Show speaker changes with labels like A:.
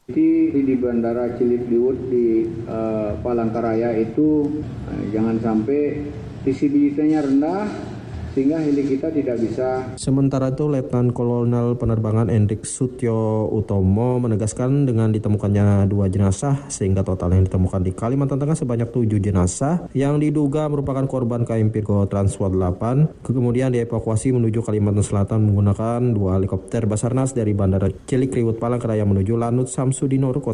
A: Di Bandara Cilikriwut di Palangkaraya itu jangan sampai visibilitasnya rendah sehingga heli kita tidak bisa.
B: Sementara itu, Letnan Kolonel Penerbangan Endrik Sutyo Utomo menegaskan dengan ditemukannya 2 jenazah sehingga total yang ditemukan di Kalimantan Tengah sebanyak 7 jenazah yang diduga merupakan korban KM Virgo Transworld 8. Kemudian dievakuasi menuju Kalimantan Selatan menggunakan 2 helikopter Basarnas dari Bandara Cilikriwut Palangkaraya menuju Lanut Samsudinur,